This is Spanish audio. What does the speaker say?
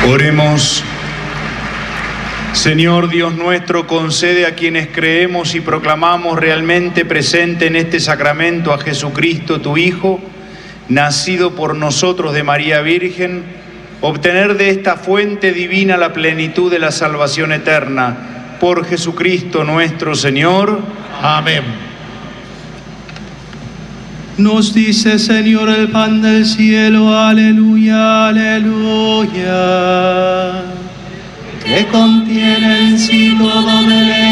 Oremos. Señor Dios nuestro, concede a quienes creemos y proclamamos realmente presente en este sacramento a Jesucristo, tu Hijo, nacido por nosotros de María Virgen, obtener de esta fuente divina la plenitud de la salvación eterna. Por Jesucristo nuestro Señor. Amén. Nos dice, Señor, el pan del cielo, aleluya, aleluya, que contiene en sí todo deleite